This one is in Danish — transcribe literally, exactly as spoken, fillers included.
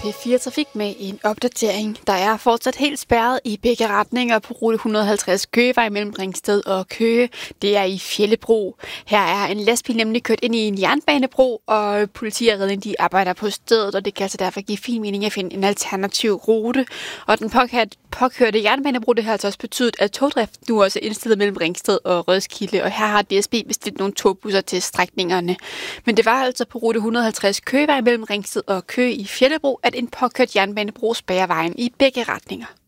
P fire Trafik med en opdatering. Der er fortsat helt spærret i begge retninger på rute et hundrede og halvtreds Køgevej mellem Ringsted og Køge. Det er i Fjellebro. Her er en lastbil nemlig kørt ind i en jernbanebro, og politi og redning de arbejder på stedet, og det kan altså derfor give fin mening at finde en alternativ rute. Og den påkørte jernbanebro, det har altså også betydet, at togdrift nu også er indstillet mellem Ringsted og Roskilde, og her har D S B bestilt nogle togbusser til strækningerne. Men det var altså på rute et hundrede og halvtreds Køgevej mellem Ringsted og Køge i Fjellebro, at en påkørt jernbanebro spærrer vejen i begge retninger.